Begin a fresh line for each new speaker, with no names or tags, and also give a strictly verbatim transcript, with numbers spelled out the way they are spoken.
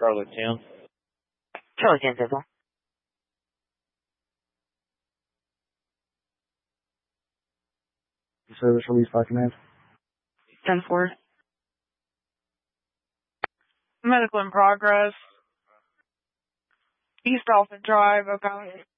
Charlie ten.
Charlie ten, Cecil.
Service release by command.
ten four.
Medical in progress. East Dolphin Drive, Ocala.